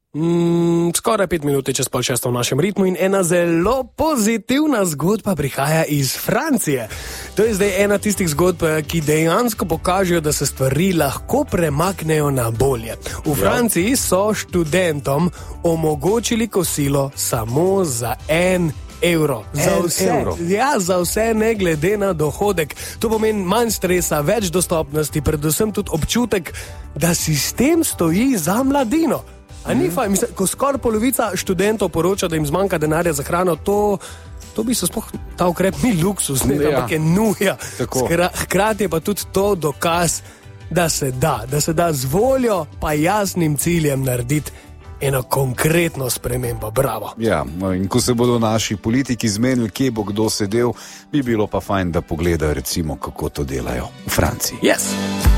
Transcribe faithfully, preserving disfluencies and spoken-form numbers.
Mm, skoraj pet minut je čez pol šesto v našem ritmu in ena zelo pozitivna zgodba prihaja iz Francije. To je zdaj ena tistih zgodb, ki dejansko pokažejo, da se stvari lahko premaknejo na bolje. V Franciji so študentom omogočili kosilo samo za en evro. Za vse, evro. Ja, za vse ne glede na dohodek. To pomeni manj stresa, več dostopnosti, predvsem tudi občutek, da sistem stoji za mladino. A ni fajn, mislim, ko skoraj polovica študentov poroča, da jim zmanjka denarja za hrano, to, to bi se sploh, ta ukrep ni luksus, ne, Ja. ampak je nuja. Tako. Skra, hkrati je pa tudi to dokaz, da se da, da se da z voljo pa jasnim ciljem narediti eno konkretno spremembo. Bravo. Ja, no, in ko se bodo naši politiki zmenili, kje bo kdo sedel, bi bilo pa fajn, da pogleda recimo, kako to delajo v Franciji. Yes.